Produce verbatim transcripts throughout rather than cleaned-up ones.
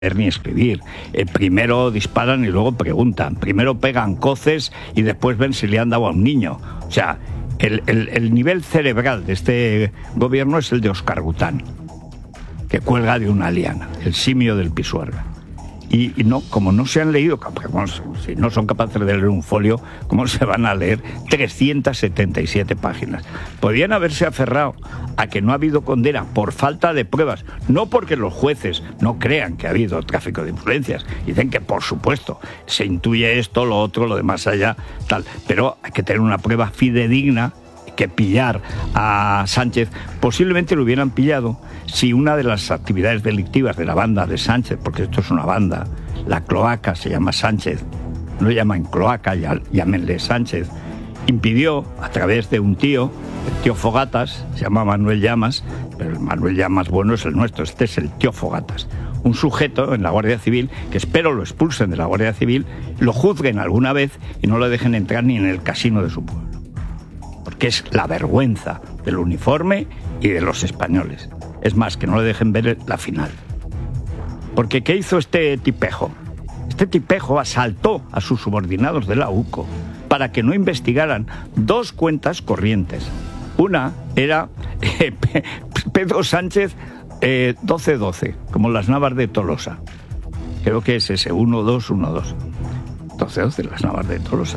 ni escribir. Eh, primero disparan y luego preguntan. Primero pegan coces y después ven si le han dado a un niño. O sea, el, el, el nivel cerebral de este gobierno es el de Óscar Gután, que cuelga de una liana, el simio del Pisuerga. Y, y no, como no se han leído, como si no son capaces de leer un folio, ¿cómo se van a leer trescientas setenta y siete páginas? Podían haberse aferrado a que no ha habido condena por falta de pruebas, no porque los jueces no crean que ha habido tráfico de influencias. Dicen que, por supuesto, se intuye esto, lo otro, lo de más allá, tal. Pero hay que tener una prueba fidedigna, que pillar a Sánchez. Posiblemente lo hubieran pillado si una de las actividades delictivas de la banda de Sánchez, porque esto es una banda, la cloaca se llama Sánchez, no lo llaman cloaca, ya, llámenle Sánchez, impidió a través de un tío, el tío Fogatas, se llama Manuel Llamas, pero el Manuel Llamas bueno es el nuestro, este es el tío Fogatas, un sujeto en la Guardia Civil, que espero lo expulsen de la Guardia Civil, lo juzguen alguna vez y no lo dejen entrar ni en el casino de su pueblo, porque es la vergüenza del uniforme y de los españoles. Es más, que no le dejen ver la final. Porque ¿qué hizo este tipejo? Este tipejo asaltó a sus subordinados de la UCO para que no investigaran dos cuentas corrientes. Una era eh, Pedro Sánchez eh, doce doce, como las Navas de Tolosa. Creo que es ese, uno dos uno dos. doce doce, las Navas de Tolosa.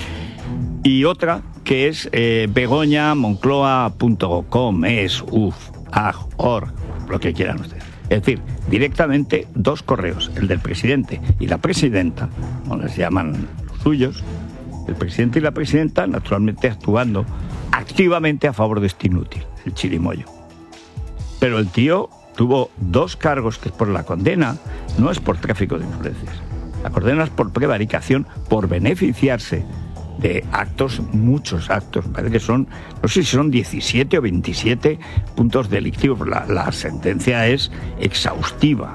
Y otra que es eh, begoña moncloa punto com, es uf, ag, org, lo que quieran ustedes. Es decir, directamente dos correos, el del presidente y la presidenta, como les llaman los suyos, el presidente y la presidenta naturalmente actuando activamente a favor de este inútil, el chirimoyo. Pero el tío tuvo dos cargos que por la condena no es por tráfico de influencias. La condena es por prevaricación, por beneficiarse de actos, muchos actos, me parece que son, no sé si son diecisiete o veintisiete puntos delictivos. La, la sentencia es exhaustiva,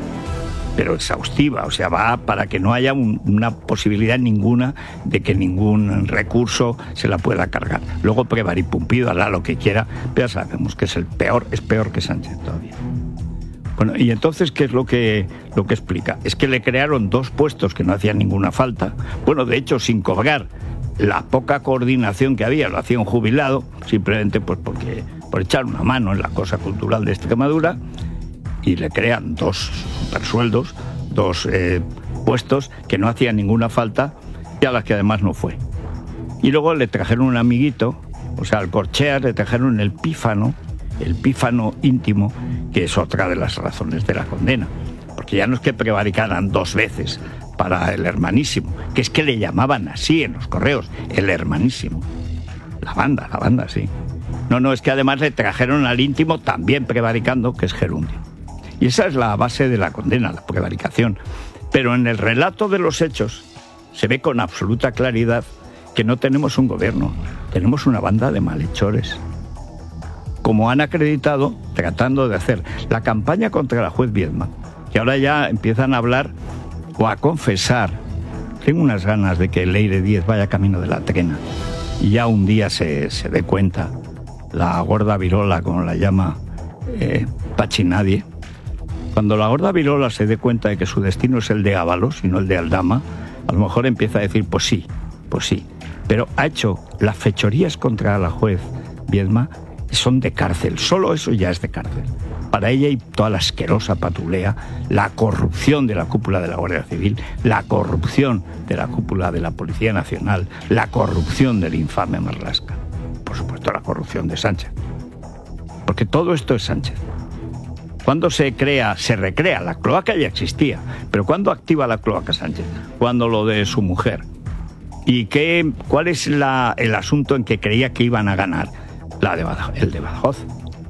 pero exhaustiva, o sea, va para que no haya un, una posibilidad ninguna de que ningún recurso se la pueda cargar. Luego prevaripumpido, hará lo que quiera, pero ya sabemos que es el peor, es peor que Sánchez todavía. Bueno, y entonces, ¿qué es lo que, lo que explica? Es que le crearon dos puestos que no hacían ninguna falta. Bueno, de hecho, sin cobrar la poca coordinación que había, lo hacía un jubilado, simplemente pues porque por echar una mano en la cosa cultural de Extremadura, y le crean dos supersueldos, dos eh, puestos que no hacían ninguna falta y a las que además no fue. Y luego le trajeron un amiguito, o sea, al Corcheas le trajeron el pífano, el pífano íntimo, que es otra de las razones de la condena. Porque ya no es que prevaricaran dos veces para el hermanísimo, que es que le llamaban así en los correos, el hermanísimo. La banda, la banda, sí. No, no, es que además le trajeron al íntimo también prevaricando, que es gerundio. Y esa es la base de la condena, la prevaricación. Pero en el relato de los hechos se ve con absoluta claridad que no tenemos un gobierno, tenemos una banda de malhechores. Como han acreditado, tratando de hacer la campaña contra la juez Viedma, que ahora ya empiezan a hablar o a confesar. Tengo unas ganas de que Leire Díez vaya camino de la trena y ya un día se, se dé cuenta, la gorda virola, como la llama eh, Pachinadie. Cuando la gorda virola se dé cuenta de que su destino es el de Ábalos y no el de Aldama, a lo mejor empieza a decir, pues sí, pues sí. Pero ha hecho las fechorías contra la juez Viedma, son de cárcel, solo eso ya es de cárcel. Para ella y toda la asquerosa patulea, la corrupción de la cúpula de la Guardia Civil, la corrupción de la cúpula de la Policía Nacional, la corrupción del infame Marlaska, por supuesto la corrupción de Sánchez. Porque todo esto es Sánchez. ¿Cuándo se crea, se recrea? La cloaca ya existía, pero ¿cuándo activa la cloaca Sánchez? Cuando lo de su mujer. ¿Y qué, cuál es la, el asunto en que creía que iban a ganar? La de Badajoz, el de Badajoz.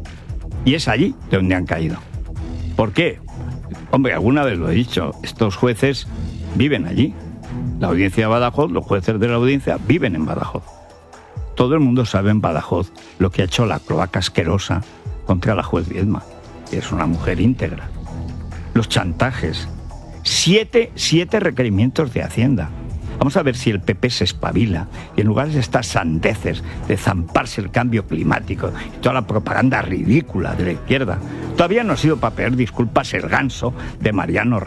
Y es allí de donde han caído. ¿Por qué? Hombre, alguna vez lo he dicho, estos jueces viven allí. La audiencia de Badajoz, los jueces de la audiencia viven en Badajoz. Todo el mundo sabe en Badajoz lo que ha hecho la cloaca asquerosa contra la juez Viedma, que es una mujer íntegra. Los chantajes. Siete, siete requerimientos de Hacienda Vamos a ver si el P P se espabila y en lugar de estas sandeces de zamparse el cambio climático y toda la propaganda ridícula de la izquierda, todavía no ha sido para pedir disculpas el ganso de Mariano